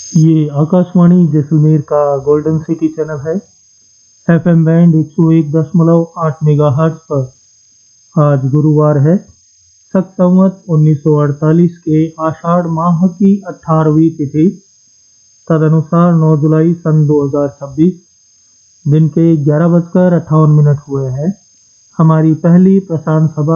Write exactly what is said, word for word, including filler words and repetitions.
ये आकाशवाणी जैसलमेर का golden city channel है। एफएम बैंड एक सौ एक दशमलव आठ मेगाहर्ट्ज पर आज गुरुवार है। शक संवत उन्नीस सौ अड़तालीस के आषाढ़ माह की अठारहवीं तिथि, तदनुसार नौ जुलाई सन दो हज़ार छब्बीस, दिन के ग्यारह बजकर अट्ठावन मिनट हुए हैं। हमारी पहली प्रसारण सभा